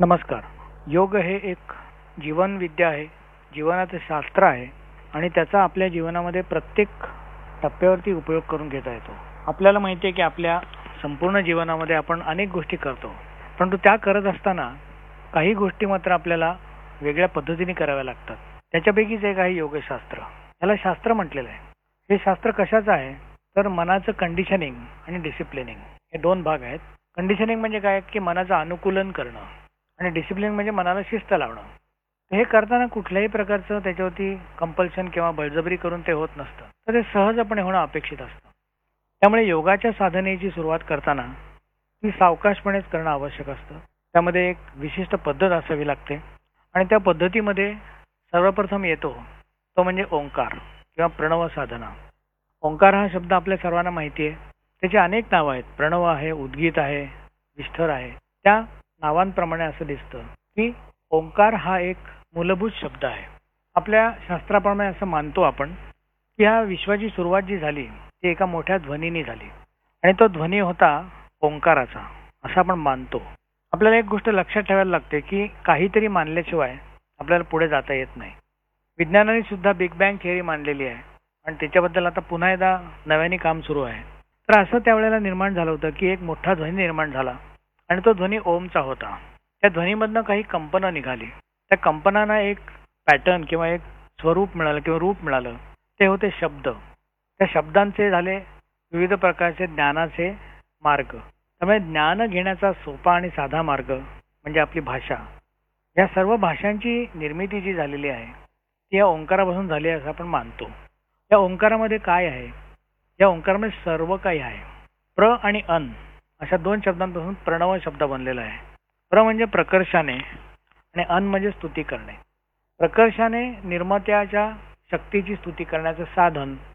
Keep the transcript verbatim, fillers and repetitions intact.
नमस्कार. योग हे एक जीवन विद्या आहे, जीवनाचं शास्त्र आहे आणि त्याचा आपल्या जीवनामध्ये प्रत्येक टप्प्यावरती उपयोग करून घेता येतो. आपल्याला माहिती आहे की आपल्या संपूर्ण जीवनामध्ये आपण अनेक गोष्टी करतो, परंतु त्या करत असताना काही गोष्टी मात्र आपल्याला वेगळ्या पद्धतीने कराव्या लागतात. त्याच्यापैकीच एक आहे योगशास्त्र. याला शास्त्र म्हटलेलं आहे. हे शास्त्र कशाचं आहे तर मनाचं कंडिशनिंग आणि डिसिप्लिनिंग हे दोन भाग आहेत. कंडिशनिंग म्हणजे काय की मनाचं अनुकूलन करणं आणि डिसिप्लिन म्हणजे मनाला शिस्त लावणं. हे करताना कुठल्याही प्रकारचं त्याच्यावरती कंपल्शन किंवा बळजबरी करून ते होत नसतं, तर ते सहजपणे होणं अपेक्षित असतं. त्यामुळे योगाच्या साधनेची सुरुवात करताना ती सावकाशपणेच करणं आवश्यक असतं. त्यामध्ये एक विशिष्ट पद्धत असावी लागते आणि त्या पद्धतीमध्ये सर्वप्रथम येतो तो म्हणजे ओंकार किंवा प्रणव साधना. ओंकार हा शब्द आपल्या सर्वांना माहिती आहे. त्याची अनेक नावं आहेत. प्रणव आहे, उद्गीत आहे, विष्ठर आहे. त्या नावांप्रमाणे असं दिसतं की ओंकार हा एक मूलभूत शब्द आहे. आपल्या शास्त्राप्रमाणे असं मानतो आपण की ह्या विश्वाची सुरुवात जी झाली ती एका मोठ्या ध्वनीने झाली आणि तो ध्वनी होता ओंकाराचा असं आपण मानतो. आपल्याला एक गोष्ट लक्षात ठेवायला लागते की काहीतरी मानल्याशिवाय आपल्याला पुढे जाता येत नाही. विज्ञानाने सुद्धा बिग बँग थिअरी मांडलेली आहे आणि त्याच्याबद्दल आता पुन्हा एकदा नव्याने काम सुरू आहे. तर असं त्यावेळेला निर्माण झालं होतं की एक मोठा ध्वनी निर्माण झाला आणि तो ध्वनी ओमचा होता. त्या ध्वनीमधनं काही कंपनं निघाली. त्या कंपनांना एक पॅटर्न किंवा एक स्वरूप मिळालं किंवा रूप मिळालं. ते होते शब्द. त्या शब्दांचे झाले विविध प्रकारचे ज्ञानाचे मार्ग. त्यामुळे ज्ञान घेण्याचा सोपा आणि साधा मार्ग म्हणजे आपली भाषा. या सर्व भाषांची निर्मिती जी झालेली आहे ती या ओंकारापासून झाली आहे असं आपण मानतो. या ओंकारामध्ये काय आहे? या ओंकारामध्ये सर्व काही आहे. प्र आणि अन अशा दोन शब्दांपासून प्रणव शब्द बनलेला आहे. प्र म्हणजे प्रकर्षाने आणि अन म्हणजे स्तुती करणे. प्रकर्षाने निर्मात्याच्या शक्तीची स्तुती करण्याचं साधन